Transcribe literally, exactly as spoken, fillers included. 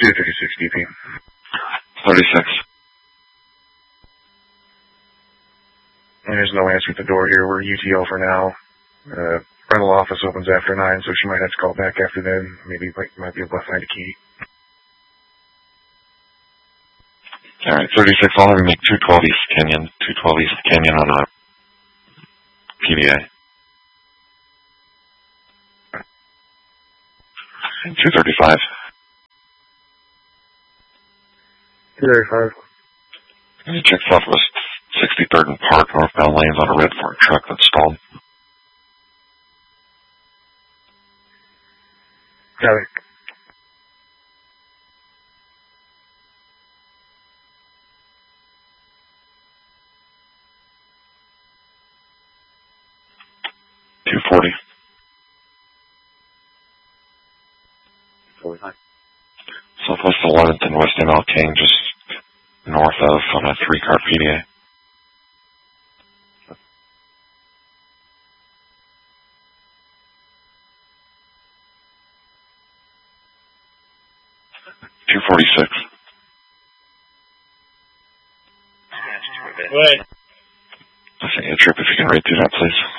two thirty-six D P. thirty-six. And there's no answer at the door here. We're U T L for now. Uh, rental office opens after nine, so she might have to call back after then. Maybe might, might be able to find a key. Alright, thirty-six, I'll have you make two twelve East Canyon, two twelve East Canyon on a P D A. two thirty-five. two thirty-five. Can you check Southwest sixty-third and Park, northbound lanes on a red Ford truck that's stalled? Got it. two forty. forty-nine. Southwest eleventh and West M L King, just north of on a three-car P D A. two forty-six. Wait. I sent you a trip if you can read through that, please.